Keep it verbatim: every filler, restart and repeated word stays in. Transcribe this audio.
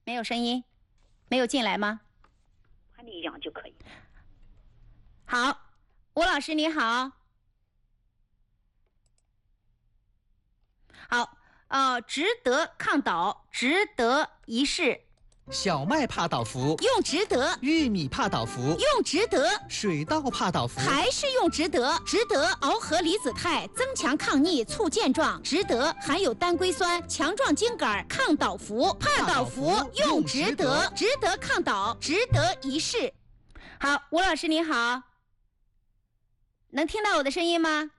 没有声音，没有进来吗？ 和你一样就可以。 好，吴老师你好。好，呃，值得抗倒，值得一试。 小麦帕倒服， 用值得； 玉米帕倒服， 用值得； 水稻帕倒服， 还是用值得。值得螯合离子肽，增强抗逆，促健壮。值得含有单硅酸，强壮茎秆，抗倒服。帕倒服用值得，值得抗倒，值得一试。好，吴老师你好，能听到我的声音吗？